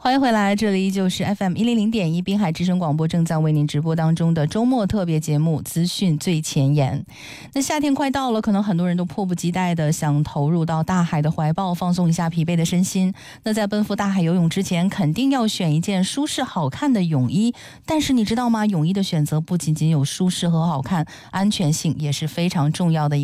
欢迎回来，这里就是 FM100.1滨海之声广播，正在为您直播当中的周末特别节目资讯最前沿。那夏天快到了，可能很多人都迫不及待的想投入到大海的怀抱，放松一下疲惫的身心。那在奔赴大海游泳之前，肯定要选一件舒适好看的泳衣。但是你知道吗？泳衣的选择不仅仅有舒适和好看，安全性也是非常重要的